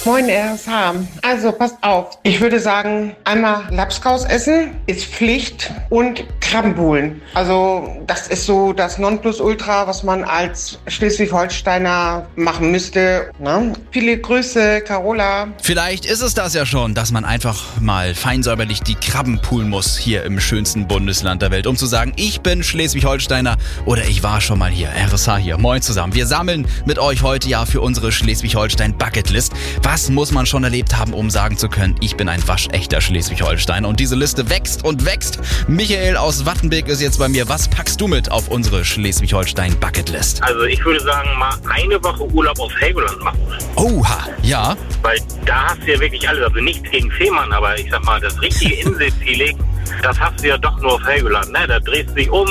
Moin RSH. Also passt auf. Ich würde sagen, einmal Labskaus essen ist Pflicht und Krabbenbuhlen. Also das ist so das Nonplusultra, was man als Schleswig-Holsteiner machen müsste. Ne? Viele Grüße, Carola. Vielleicht ist es das ja schon, dass man einfach mal feinsäuberlich die Krabben poolen muss hier im schönsten Bundesland der Welt, um zu sagen, ich bin Schleswig-Holsteiner oder ich war schon mal hier. RSH hier. Moin zusammen. Wir sammeln mit euch heute ja für unsere Schleswig-Holstein-Bucketlist. Was muss man schon erlebt haben, um sagen zu können, ich bin ein waschechter Schleswig-Holsteiner? Und diese Liste wächst und wächst. Michael aus Wattenbeek ist jetzt bei mir. Was packst du mit auf unsere Schleswig-Holstein-Bucketlist? Also ich würde sagen, mal eine Woche Urlaub auf Helgoland machen. Oha, ja. Weil da hast du ja wirklich alles. Also nichts gegen Fehmarn, aber ich sag mal, das richtige Inselfeeling, das hast du ja doch nur auf Helgoland. Ne? Da drehst du dich um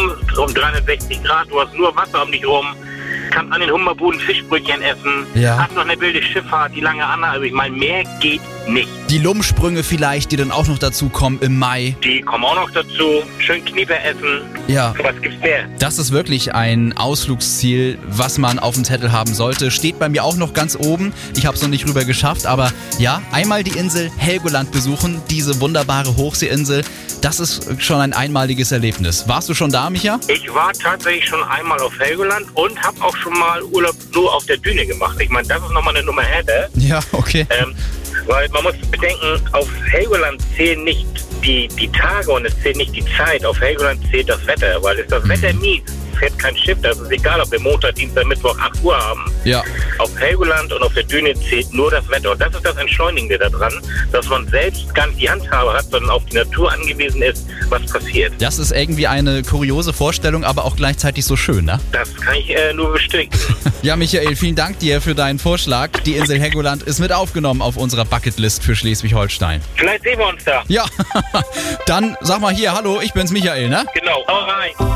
360 Grad, du hast nur Wasser um dich rum. Kannst an den Hummerbuden Fischbrötchen essen, hast noch eine wilde Schifffahrt, die lange Anna, also ich meine, mehr geht nicht. Die Lummsprünge vielleicht, die dann auch noch dazu kommen im Mai. Die kommen auch noch dazu, schön Knieper essen. Ja. Was gibt's mehr? Das ist wirklich ein Ausflugsziel, was man auf dem Zettel haben sollte. Steht bei mir auch noch ganz oben. Ich habe es noch nicht rüber geschafft, aber ja, einmal die Insel Helgoland besuchen, diese wunderbare Hochseeinsel. Das ist schon ein einmaliges Erlebnis. Warst du schon da, Micha? Ich war tatsächlich schon einmal auf Helgoland und habe auch schon mal Urlaub nur auf der Düne gemacht. Ich meine, das ist nochmal eine Nummer härter. Ja, okay. Weil man muss bedenken, auf Helgoland zählen nicht die Tage und es zählt nicht die Zeit. Auf Helgoland zählt das Wetter, weil ist das Wetter mies, fährt kein Schiff. Das ist egal, ob wir Montag, Dienstag, Mittwoch 8 Uhr haben. Ja. Auf Helgoland und auf der Düne zählt nur das Wetter. Und das ist das Entschleunigende daran, dass man selbst gar nicht die Handhabe hat, sondern auf die Natur angewiesen ist, was passiert. Das ist irgendwie eine kuriose Vorstellung, aber auch gleichzeitig so schön, ne? Das kann ich nur bestätigen. Ja, Michael, vielen Dank dir für deinen Vorschlag. Die Insel Helgoland ist mit aufgenommen auf unserer Bucketlist für Schleswig-Holstein. Vielleicht sehen wir uns da. Ja, dann sag mal hier, hallo, ich bin's Michael, ne? Genau, hau rein.